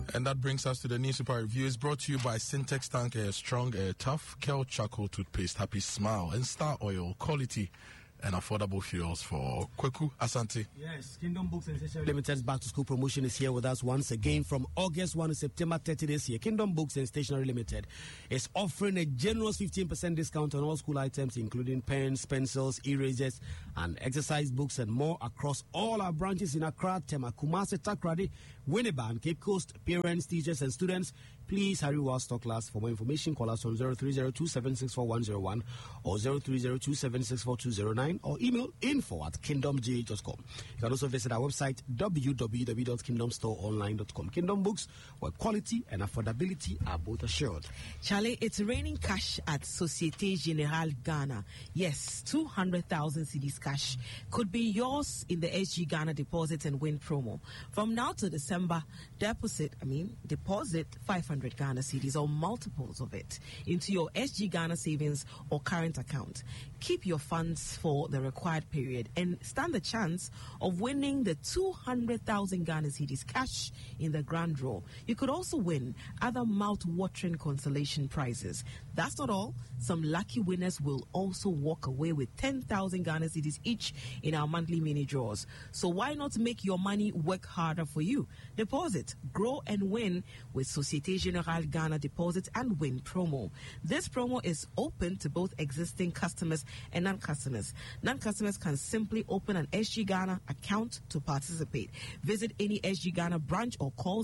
And that brings us to the newspaper review. It's brought to you by Syntex Tank Air Strong Air Tough, Kel Charcoal Toothpaste, Happy Smile, and Star Oil, quality and affordable fuels for Kweku Asante. Yes, Kingdom Books and Stationery Limited's back to school promotion is here with us once again from August 1 to September 30 this year. Kingdom Books and Stationery Limited is offering a generous 15% discount on all school items, including pens, pencils, erasers, and exercise books and more across all our branches in Accra, Tema, Kumasi, Takrady, Winneba, and Cape Coast. Parents, teachers, and students, please hurry while stock lasts. For more information, call us on 0302764101 or 0302764209 or email info@kingdomgh.com. You can also visit our website www.kingdomstoreonline.com. Kingdom Books, where quality and affordability are both assured. Charlie, it's raining cash at Societe Generale Ghana. Yes, 200,000 cedis cash could be yours in the SG Ghana Deposit and Win promo. From now to December, deposit 500 Ghana cedis or multiples of it into your SG Ghana savings or current account. Keep your funds for the required period and stand the chance of winning the 200,000 Ghana cedis cash in the grand draw. You could also win other mouth-watering consolation prizes. That's not all. Some lucky winners will also walk away with 10,000 Ghana cedis each in our monthly mini draws. So why not make your money work harder for you? Deposit, grow and win with Societe Generale Ghana Deposit and Win promo. This promo is open to both existing customers and non-customers. Non-customers can simply open an SG Ghana account to participate. Visit any SG Ghana branch or call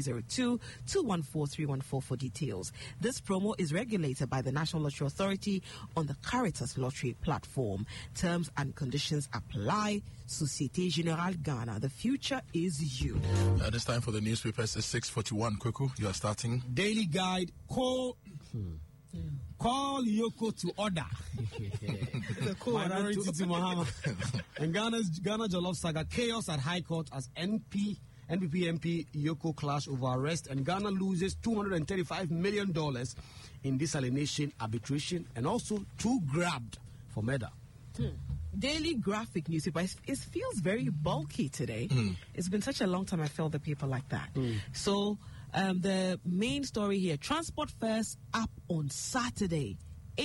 0302-214-314 for details. This promo is regulated by the National Lottery Authority on the Caritas Lottery platform. Terms and conditions apply. Societe Generale Ghana. The future is you. It's time for the newspapers. It's 6:41. Kweku, you are starting. Daily Guide. Call Yoko to order. Minority to Muhammad. And Ghana Jollof saga chaos at High Court as NPP MP Yoko clash over arrest, and Ghana loses $235 million in desalination arbitration, and also 2 grabbed for murder. Daily Graphic newspaper. It feels very bulky today. It's been such a long time I felt the paper like that. So the main story here: transport fares up on Saturday.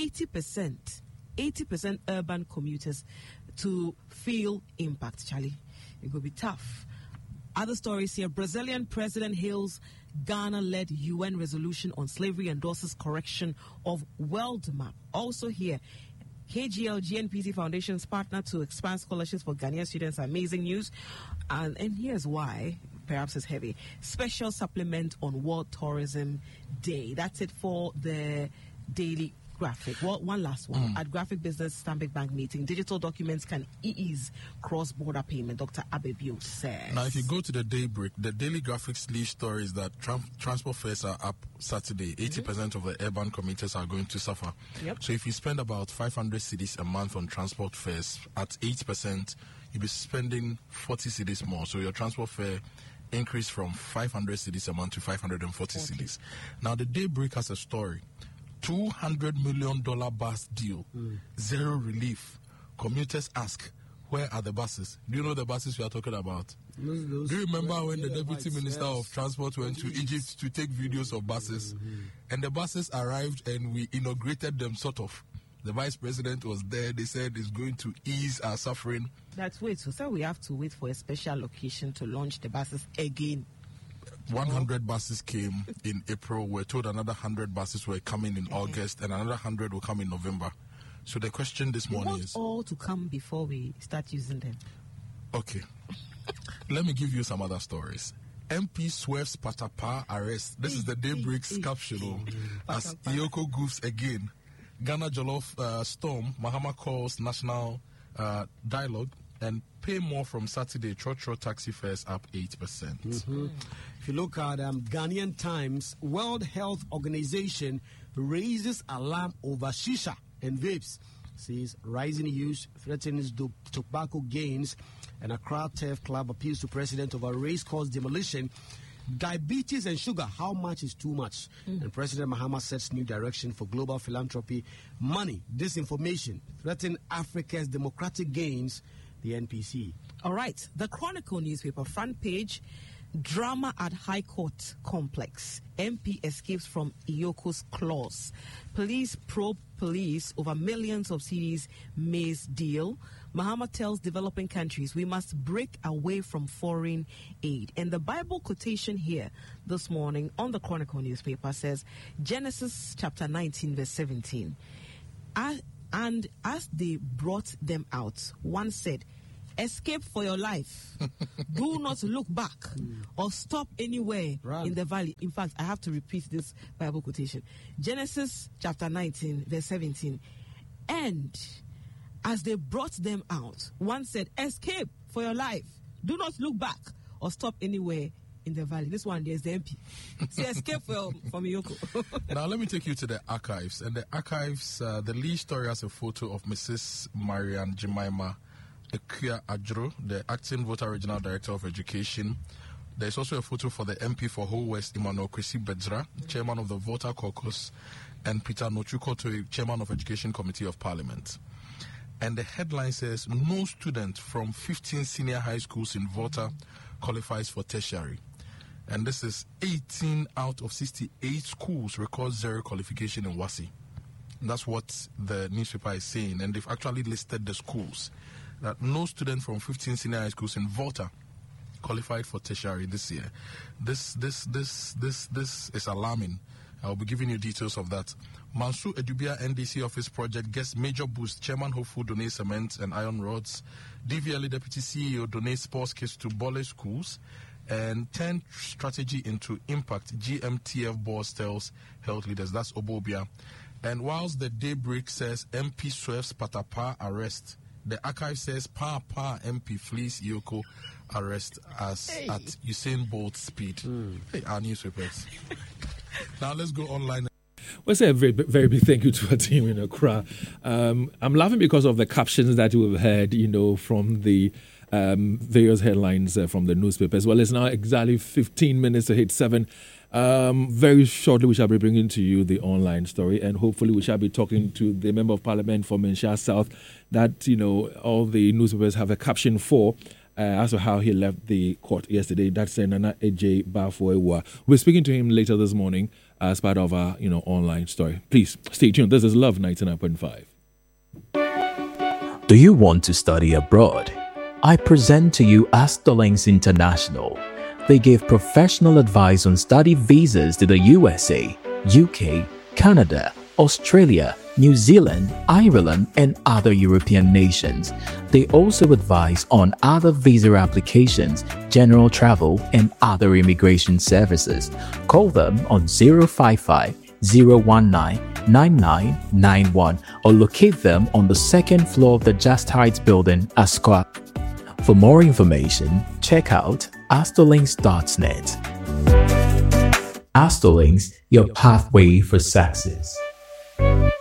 80% urban commuters to feel impact. Charlie, it could be tough. Other stories here: Brazilian president hails Ghana-led UN resolution on slavery, endorses correction of world map. Also here, KGL GNPC Foundation's partner to expand scholarships for Ghanaian students. Amazing news. And here's why perhaps it's heavy. Special supplement on World Tourism Day. That's it for the Daily Graphic. Well, one last one. At Graphic Business Stanbic Bank meeting, digital documents can ease cross-border payment, Dr. Abebio says. Now, if you go to the Daybreak, the Daily Graphic's lead story is that transport fares are up Saturday. 80% of the urban commuters are going to suffer. Yep. So if you spend about 500 cedis a month on transport fares, at 8%, you'll be spending 40 cedis more. So your transport fare increased from 500 cedis a month to 540 cedis. Now, the Daybreak has a story. $200 million bus deal, zero relief. Commuters ask, where are the buses? Do you know the buses we are talking about? Do you remember when the Deputy Minister of Transport went to Egypt to take videos of buses? And the buses arrived and we inaugurated them, sort of. The Vice President was there. They said it's going to ease our suffering. That's wait. So we have to wait for a special occasion to launch the buses again. 100 buses came in April. We're told another 100 buses were coming in August, and another 100 will come in November. So the question this morning is... all to come before we start using them. Okay. Let me give you some other stories. MP swerves Patapaa arrest. This is the Daybreak's caption. As Yoko goofs again. Ghana Jollof storm. Mahama calls national dialogue. And pay more from Saturday. Trotro taxi fares up 8%. If you look at Ghanaian Times, World Health Organization raises alarm over shisha and vapes. Says rising use threatens tobacco gains, and Accra Turf Club appeals to president over race course demolition. Diabetes and sugar, how much is too much? And President Mahama sets new direction for global philanthropy. Money, disinformation, threaten Africa's democratic gains. The NPC. All right. The Chronicle newspaper front page. Drama at High Court Complex. MP escapes from Iyoko's claws. Police probe police over millions of cedis maize deal. Mahama tells developing countries we must break away from foreign aid. And the Bible quotation here this morning on the Chronicle newspaper says, Genesis chapter 19 verse 17. And as they brought them out, one said, escape for your life. Do not look back or stop anywhere in the valley. In fact, I have to repeat this Bible quotation. Genesis chapter 19, verse 17. And as they brought them out, one said, escape for your life. Do not look back or stop anywhere in the valley. This one, there's the MP. Say, escape from Iyoko. Now, let me take you to the archives. And the archives, the lead story has a photo of Mrs. Marian Jemima Ekua Adjoro, the acting voter regional director of education. There's also a photo for the MP for Whole West, Emmanuel Kwesi Bedzra, chairman of the voter caucus, and Peter Nochukoto, chairman of education committee of parliament. And the headline says, no student from 15 senior high schools in Volta qualifies for tertiary. And this is 18 out of 68 schools record zero qualification in WASSCE. That's what the newspaper is saying. And they've actually listed the schools. That no student from 15 senior high schools in Volta qualified for tertiary this year. This is alarming. I'll be giving you details of that. Mansour Edubia NDC office project gets major boost. Chairman Hopeful donates cement and iron rods. DVLA deputy CEO donates sports kits to Bole schools. And 10 strategy into impact. GMTF boss tells health leaders. That's Obobia. And whilst the Daybreak says MP swerves Patapa arrest, the archive says Pa MP flees Iyoko arrest at Usain Bolt speed. Hey, our newspapers. Now let's go online. Well, say a very, very big thank you to our team in Accra. I'm laughing because of the captions that we've heard, from the various headlines from the newspapers. Well, it's now exactly 15 minutes to hit 7. Very shortly, we shall be bringing to you the online story, and hopefully we shall be talking to the Member of Parliament for Mensah South that, all the newspapers have a caption for as to how he left the court yesterday. That's Nana AJ Bafoewa. We're speaking to him later this morning as part of our, online story. Please stay tuned. This is Love 99.5. Do you want to study abroad? I present to you Asterlinks International. They give professional advice on study visas to the USA, UK, Canada, Australia, New Zealand, Ireland, and other European nations. They also advise on other visa applications, general travel, and other immigration services. Call them on 055 019 9991 or locate them on the second floor of the Just Heights building, Ascot. For more information, check out asterlinks.net. Asterlinks, your pathway for success.